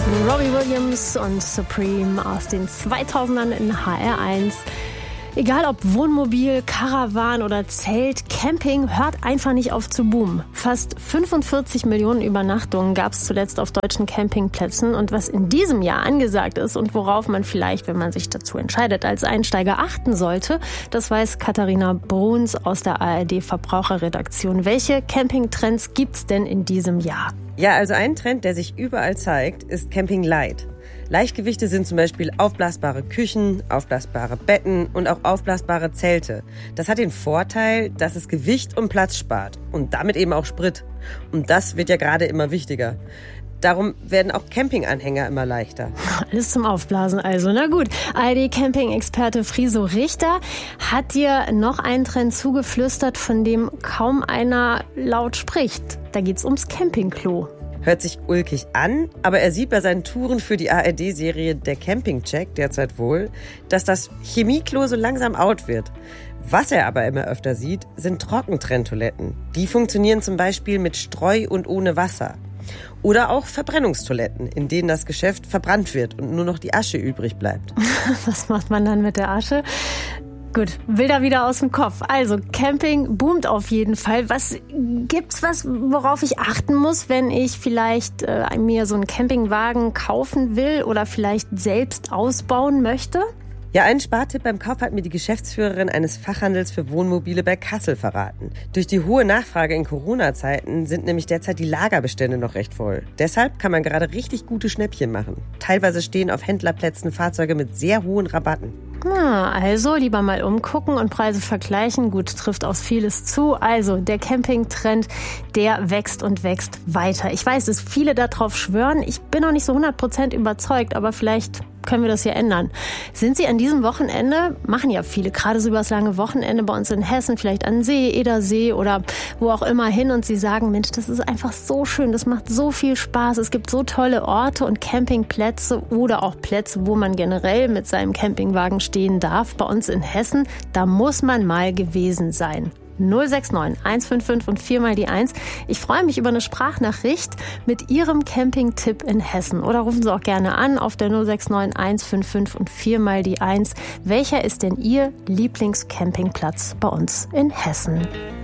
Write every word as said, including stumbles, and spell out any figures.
Robbie Williams und Supreme aus den zweitausendern in H R eins. Egal ob Wohnmobil, Caravan oder Zelt, Camping hört einfach nicht auf zu boomen. Fast fünfundvierzig Millionen Übernachtungen gab es zuletzt auf deutschen Campingplätzen. Und was in diesem Jahr angesagt ist und worauf man vielleicht, wenn man sich dazu entscheidet, als Einsteiger achten sollte, das weiß Katharina Bruns aus der A R D-Verbraucherredaktion. Welche Campingtrends gibt's denn in diesem Jahr? Ja, also ein Trend, der sich überall zeigt, ist Camping Light. Leichtgewichte sind zum Beispiel aufblasbare Küchen, aufblasbare Betten und auch aufblasbare Zelte. Das hat den Vorteil, dass es Gewicht und Platz spart und damit eben auch Sprit. Und das wird ja gerade immer wichtiger. Darum werden auch Campinganhänger immer leichter. Alles zum Aufblasen also. Na gut, A R D-Camping-Experte Friso Richter hat dir noch einen Trend zugeflüstert, von dem kaum einer laut spricht. Da geht's ums Campingklo. Hört sich ulkig an, aber er sieht bei seinen Touren für die A R D-Serie Der Campingcheck derzeit wohl, dass das Chemieklo so langsam out wird. Was er aber immer öfter sieht, sind Trockentrenntoiletten. Die funktionieren zum Beispiel mit Streu und ohne Wasser. Oder auch Verbrennungstoiletten, in denen das Geschäft verbrannt wird und nur noch die Asche übrig bleibt. Was macht man dann mit der Asche? Gut, will da wieder aus dem Kopf. Also Camping boomt auf jeden Fall. Was gibt's was, worauf ich achten muss, wenn ich vielleicht äh, mir so einen Campingwagen kaufen will oder vielleicht selbst ausbauen möchte? Ja, einen Spartipp beim Kauf hat mir die Geschäftsführerin eines Fachhandels für Wohnmobile bei Kassel verraten. Durch die hohe Nachfrage in Corona-Zeiten sind nämlich derzeit die Lagerbestände noch recht voll. Deshalb kann man gerade richtig gute Schnäppchen machen. Teilweise stehen auf Händlerplätzen Fahrzeuge mit sehr hohen Rabatten. Ah, also lieber mal umgucken und Preise vergleichen. Gut, trifft auf vieles zu. Also der Campingtrend, der wächst und wächst weiter. Ich weiß, dass viele darauf schwören. Ich bin noch nicht so hundert Prozent überzeugt, aber vielleicht können wir das ja ändern. Sind Sie an diesem Wochenende, machen ja viele, gerade so über das lange Wochenende bei uns in Hessen, vielleicht an See, Edersee oder wo auch immer hin und Sie sagen, Mensch, das ist einfach so schön, das macht so viel Spaß, es gibt so tolle Orte und Campingplätze oder auch Plätze, wo man generell mit seinem Campingwagen stehen darf. Bei uns in Hessen, da muss man mal gewesen sein. null sechs neun eins fünf fünf und vier mal die eins. Ich freue mich über eine Sprachnachricht mit Ihrem Campingtipp in Hessen. Oder rufen Sie auch gerne an auf der null sechs neun eins fünf fünf und vier mal die eins. Welcher ist denn Ihr Lieblingscampingplatz bei uns in Hessen?